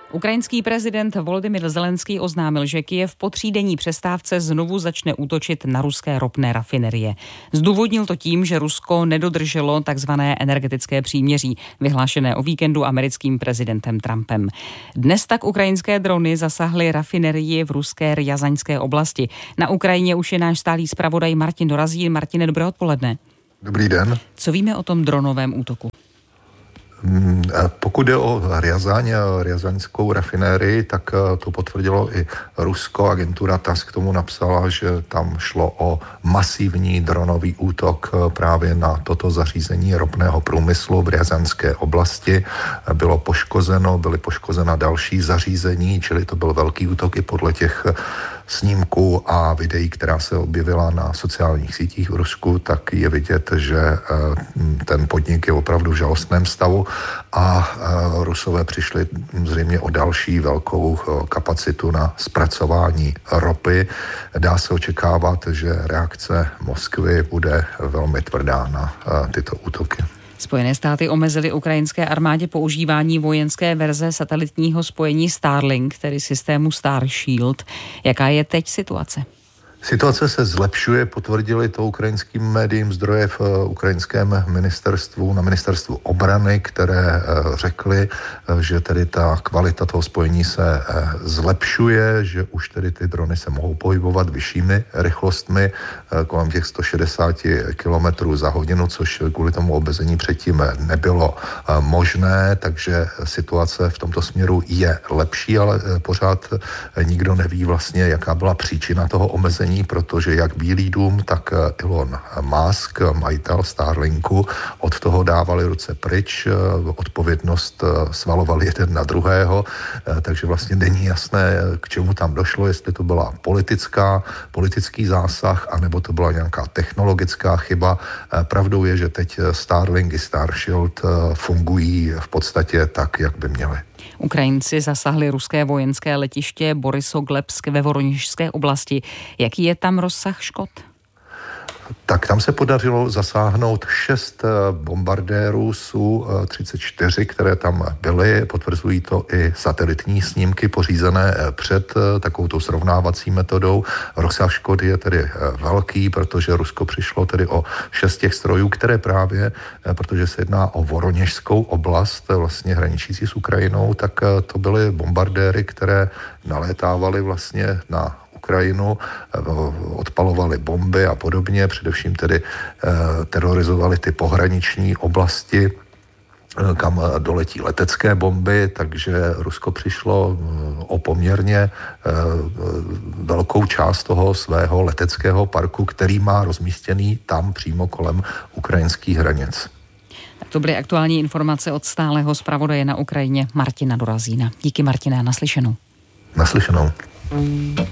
Ukrajinský prezident Volodymyr Zelenský oznámil, že Kyjev po třídenní přestávce znovu začne útočit na ruské ropné rafinerie. Zdůvodnil to tím, že Rusko nedodrželo takzvané energetické příměří, vyhlášené o víkendu americkým prezidentem Trumpem. Dnes tak ukrajinské drony zasahly rafinerii v ruské Rjazaňské oblasti. Na Ukrajině už je náš stálý zpravodaj Martin Dorazín. Martine, dobré odpoledne. Dobrý den. Co víme o tom dronovém útoku? Pokud jde o Rjazaň, rjazaňskou rafinérii, tak to potvrdilo i Rusko. Agentura TASS k tomu napsala, že tam šlo o masivní dronový útok právě na toto zařízení ropného průmyslu v Rjazaňské oblasti. Byly poškozena další zařízení, čili to byl velký útok i podle těch snímků a videí, která se objevila na sociálních sítích v Rusku, tak je vidět, že ten podnik je opravdu v žalostném stavu a Rusové přišli zřejmě o další velkou kapacitu na zpracování ropy. Dá se očekávat, že reakce Moskvy bude velmi tvrdá na tyto útoky. Spojené státy omezily ukrajinské armádě používání vojenské verze satelitního spojení Starlink, tedy systému Starshield. Jaká je teď situace? Situace se zlepšuje, potvrdili to ukrajinským médiím zdroje v ukrajinském ministerstvu, na ministerstvu obrany, které řekly, že tedy ta kvalita toho spojení se zlepšuje, že už tedy ty drony se mohou pohybovat vyššími rychlostmi kolem těch 160 km za hodinu, což kvůli tomu obezení předtím nebylo možné, takže situace v tomto směru je lepší, ale pořád nikdo neví vlastně, jaká byla příčina toho omezení, protože jak Bílý dům, tak Elon Musk, majitel Starlinku, od toho dávali ruce pryč, odpovědnost svalovali jeden na druhého, takže vlastně není jasné, k čemu tam došlo, jestli to byla politický zásah, anebo to byla nějaká technologická chyba. Pravdou je, že teď Starlink i Starshield fungují v podstatě tak, jak by měly. Ukrajinci zasahli ruské vojenské letiště Borysoglebsk ve Voroněžské oblasti. Jaký je tam rozsah škod? Tak tam se podařilo zasáhnout 6 bombardérů Su-34, které tam byly. Potvrzují to i satelitní snímky pořízené před takovouto srovnávací metodou. Rozsah škody je tedy velký, protože Rusko přišlo tedy o 6 těch strojů, které právě, protože se jedná o Voroněžskou oblast, vlastně hraničící s Ukrajinou, tak to byly bombardéry, které nalétávaly vlastně na Ukrajinu, odpalovali bomby a podobně, především tedy terorizovali ty pohraniční oblasti, kam doletí letecké bomby, takže Rusko přišlo o poměrně velkou část toho svého leteckého parku, který má rozmístěný tam přímo kolem ukrajinských hranic. Tak to byly aktuální informace od stálého zpravodaje na Ukrajině Martina Dorazína. Díky, Martina, naslyšenou. Naslyšenou.